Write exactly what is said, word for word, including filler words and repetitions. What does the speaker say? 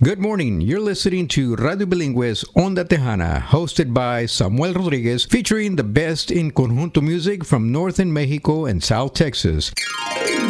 Good morning. You're listening to Radio Bilingües Onda Tejana, hosted by Samuel Rodriguez, featuring the best in conjunto music from Northern Mexico and South Texas.